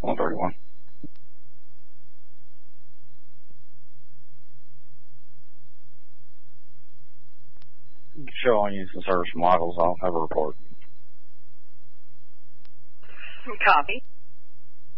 131. Show all units and service models. I'll have a report. Copy.